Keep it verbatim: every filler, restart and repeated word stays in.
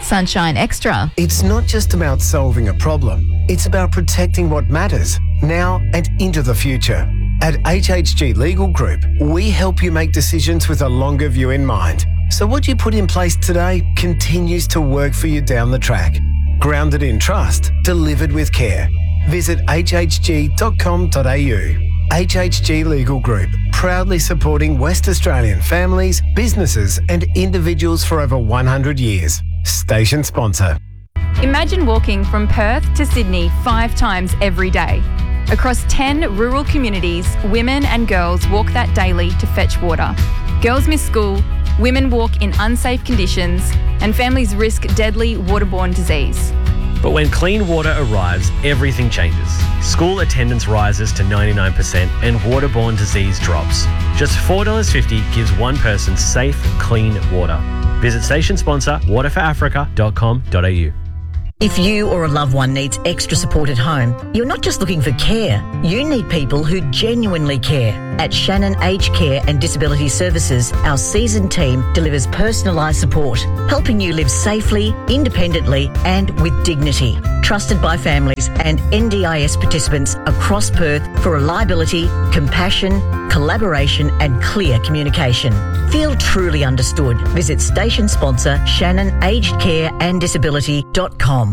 Sunshine Extra. It's not just about solving a problem. It's about protecting what matters now and into the future. At H H G Legal Group, we help you make decisions with a longer view in mind. So what you put in place today continues to work for you down the track. Grounded in trust, delivered with care. Visit h h g dot com dot a u. H H G Legal Group, proudly supporting West Australian families, businesses and individuals for over one hundred years. Station sponsor. Imagine walking from Perth to Sydney five times every day. Across ten rural communities, women and girls walk that daily to fetch water. Girls miss school, women walk in unsafe conditions, and families risk deadly waterborne disease. But when clean water arrives, everything changes. School attendance rises to ninety-nine percent and waterborne disease drops. Just four dollars fifty gives one person safe, clean water. Visit station sponsor water for africa dot com dot a u. If you or a loved one needs extra support at home, you're not just looking for care, you need people who genuinely care. At Shannon Aged Care and Disability Services, our seasoned team delivers personalised support, helping you live safely, independently and with dignity. Trusted by families and N D I S participants across Perth for reliability, compassion, collaboration and clear communication. Feel truly understood. Visit station sponsor shannon aged care and disability dot com.